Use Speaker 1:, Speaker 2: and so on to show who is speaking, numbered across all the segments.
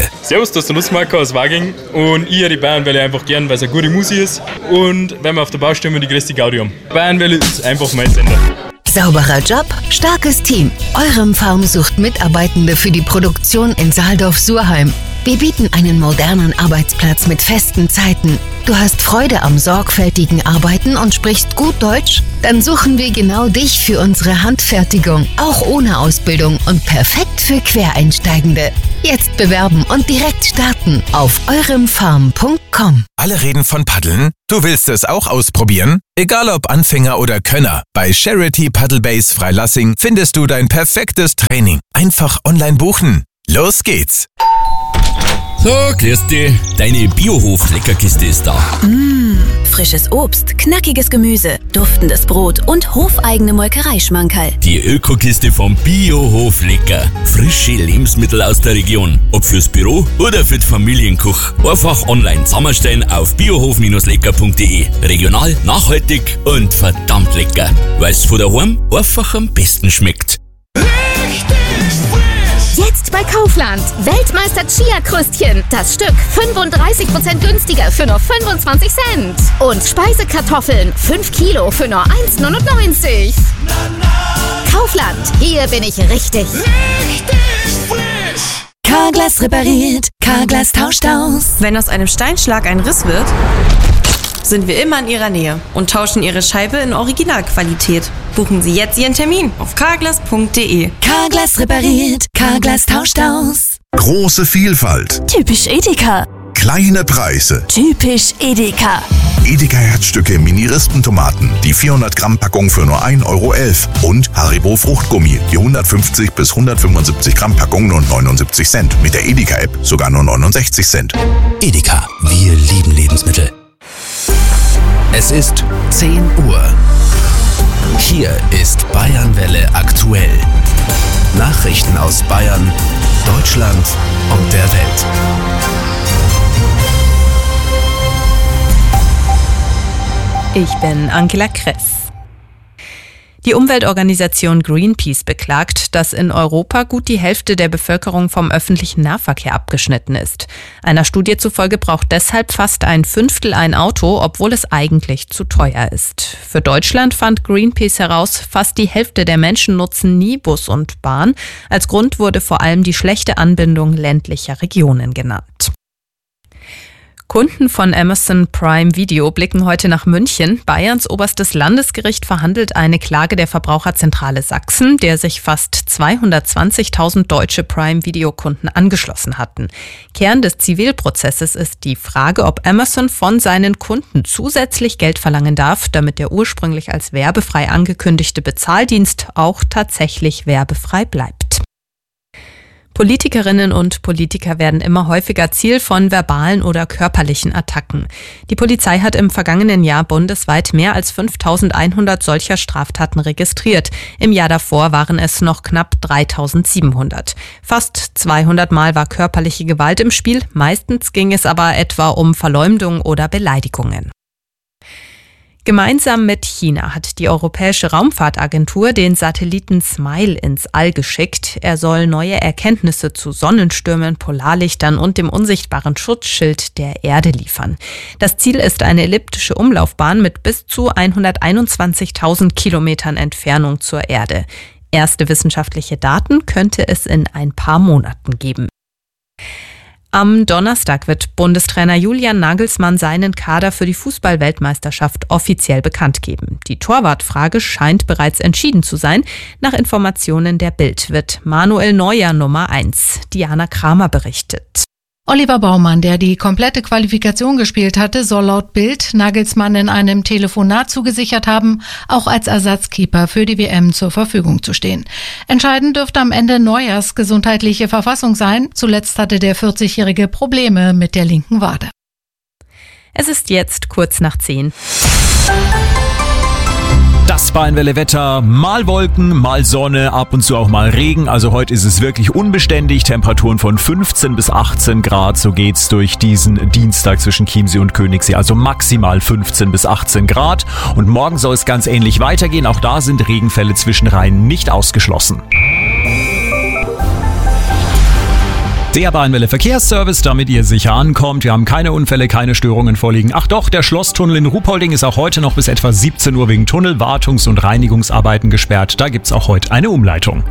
Speaker 1: Servus, das ist der Nussmarker aus Waging und ich höre die Bayernwelle einfach gern, weil es eine gute Musik ist und wenn wir auf der Baustelle die größte Gaudi haben. Bayernwelle ist einfach mein Sender.
Speaker 2: Sauberer Job, starkes Team. Eurem Farm sucht Mitarbeitende für die Produktion in Saaldorf-Surheim. Wir bieten einen modernen Arbeitsplatz mit festen Zeiten. Du hast Freude am sorgfältigen Arbeiten und sprichst gut Deutsch? Dann suchen wir genau dich für unsere Handfertigung, auch ohne Ausbildung und perfekt für Quereinsteigende. Jetzt bewerben und direkt starten auf euremfarm.com.
Speaker 3: Alle reden von Paddeln? Du willst es auch ausprobieren? Egal ob Anfänger oder Könner, bei Charity Paddle Base Freilassing findest du dein perfektes Training. Einfach online buchen. Los geht's!
Speaker 4: So, grüß dich. Deine Biohof-Leckerkiste ist da.
Speaker 5: Frisches Obst, knackiges Gemüse, duftendes Brot und hofeigene Molkereischmankerl.
Speaker 4: Die Ökokiste vom Biohof Lecker. Frische Lebensmittel aus der Region. Ob fürs Büro oder für die Familienkuch. Einfach online zusammenstellen auf biohof-lecker.de. Regional, nachhaltig und verdammt lecker. Weil's von daheim einfach am besten schmeckt.
Speaker 6: Jetzt bei Kaufland. Weltmeister Chia-Kröstchen. Das Stück 35% günstiger für nur 25 Cent. Und Speisekartoffeln 5 Kilo für nur 1,99. Kaufland. Hier bin ich richtig. Richtig
Speaker 2: frisch. Carglass repariert. Carglass tauscht aus.
Speaker 7: Wenn aus einem Steinschlag ein Riss wird, sind wir immer in Ihrer Nähe und tauschen Ihre Scheibe in Originalqualität. Buchen Sie jetzt Ihren Termin auf carglass.de.
Speaker 2: Carglass repariert, Carglass tauscht aus.
Speaker 8: Große Vielfalt.
Speaker 2: Typisch Edeka.
Speaker 8: Kleine Preise.
Speaker 2: Typisch Edeka.
Speaker 8: Edeka Herzstücke Mini-Rispentomaten, die 400 Gramm Packung für nur 1,11 € und Haribo Fruchtgummi, die 150 bis 175 Gramm Packung nur 79 Cent. Mit der Edeka-App sogar nur 69 Cent.
Speaker 4: Edeka, wir lieben Lebensmittel.
Speaker 3: Es ist 10 Uhr. Hier ist Bayernwelle aktuell. Nachrichten aus Bayern, Deutschland und der Welt.
Speaker 9: Ich bin Angela Kress. Die Umweltorganisation Greenpeace beklagt, dass in Europa gut die Hälfte der Bevölkerung vom öffentlichen Nahverkehr abgeschnitten ist. Einer Studie zufolge braucht deshalb fast ein Fünftel ein Auto, obwohl es eigentlich zu teuer ist. Für Deutschland fand Greenpeace heraus, fast die Hälfte der Menschen nutzen nie Bus und Bahn. Als Grund wurde vor allem die schlechte Anbindung ländlicher Regionen genannt. Kunden von Amazon Prime Video blicken heute nach München. Bayerns oberstes Landesgericht verhandelt eine Klage der Verbraucherzentrale Sachsen, der sich fast 220.000 deutsche Prime Video Kunden angeschlossen hatten. Kern des Zivilprozesses ist die Frage, ob Amazon von seinen Kunden zusätzlich Geld verlangen darf, damit der ursprünglich als werbefrei angekündigte Bezahldienst auch tatsächlich werbefrei bleibt. Politikerinnen und Politiker werden immer häufiger Ziel von verbalen oder körperlichen Attacken. Die Polizei hat im vergangenen Jahr bundesweit mehr als 5.100 solcher Straftaten registriert. Im Jahr davor waren es noch knapp 3.700. Fast 200 Mal war körperliche Gewalt im Spiel. Meistens ging es aber etwa um Verleumdung oder Beleidigungen. Gemeinsam mit China hat die Europäische Raumfahrtagentur den Satelliten SMILE ins All geschickt. Er soll neue Erkenntnisse zu Sonnenstürmen, Polarlichtern und dem unsichtbaren Schutzschild der Erde liefern. Das Ziel ist eine elliptische Umlaufbahn mit bis zu 121.000 Kilometern Entfernung zur Erde. Erste wissenschaftliche Daten könnte es in ein paar Monaten geben. Am Donnerstag wird Bundestrainer Julian Nagelsmann seinen Kader für die Fußball-Weltmeisterschaft offiziell bekannt geben. Die Torwartfrage scheint bereits entschieden zu sein. Nach Informationen der Bild wird Manuel Neuer Nummer 1. Diana Kramer berichtet.
Speaker 10: Oliver Baumann, der die komplette Qualifikation gespielt hatte, soll laut Bild Nagelsmann in einem Telefonat zugesichert haben, auch als Ersatzkeeper für die WM zur Verfügung zu stehen. Entscheidend dürfte am Ende Neuers gesundheitliche Verfassung sein. Zuletzt hatte der 40-Jährige Probleme mit der linken Wade.
Speaker 9: Es ist jetzt kurz nach 10.
Speaker 11: Das Bayernwelle-Wetter, mal Wolken, mal Sonne, ab und zu auch mal Regen. Also heute ist es wirklich unbeständig. Temperaturen von 15 bis 18 Grad. So geht's durch diesen Dienstag zwischen Chiemsee und Königssee. Also maximal 15 bis 18 Grad. Und morgen soll es ganz ähnlich weitergehen. Auch da sind Regenfälle zwischenrein nicht ausgeschlossen. Der Bayernwelle Verkehrsservice, damit ihr sicher ankommt. Wir haben keine Unfälle, keine Störungen vorliegen. Ach doch, der Schlosstunnel in Ruhpolding ist auch heute noch bis etwa 17 Uhr wegen Tunnelwartungs- und Reinigungsarbeiten gesperrt. Da gibt's auch heute eine Umleitung.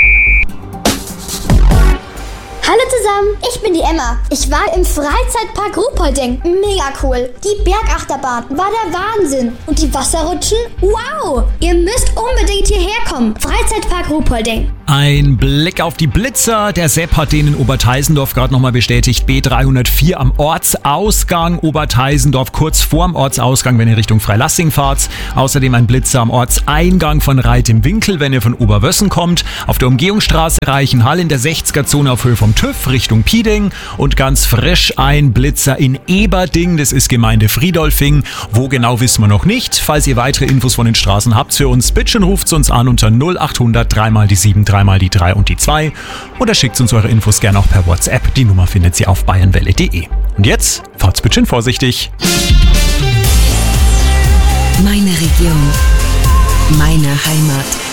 Speaker 12: Hallo zusammen, ich bin die Emma. Ich war im Freizeitpark Ruhpolding. Mega cool. Die Bergachterbahn war der Wahnsinn. Und die Wasserrutschen? Wow! Ihr müsst unbedingt hierher kommen. Freizeitpark Ruhpolding.
Speaker 11: Ein Blick auf die Blitzer. Der Sepp hat den in Oberteisendorf gerade nochmal bestätigt. B304 am Ortsausgang. Oberteisendorf kurz vorm Ortsausgang, wenn ihr Richtung Freilassing fahrt. Außerdem ein Blitzer am Ortseingang von Reit im Winkel, wenn ihr von Oberwössen kommt. Auf der Umgehungsstraße Reichenhall in der 60er-Zone auf Höhe vom TÜV Richtung Pieding. Und ganz frisch ein Blitzer in Eberding. Das ist Gemeinde Friedolfing. Wo genau wissen wir noch nicht. Falls ihr weitere Infos von den Straßen habt für uns, bitte ruft uns an unter 0800 3 die 7 3 die 3 und die 2 oder schickt uns eure Infos gerne auch per WhatsApp. Die Nummer findet ihr auf bayernwelle.de. Und jetzt fahrt's bitte vorsichtig.
Speaker 2: Meine Region. Meine Heimat.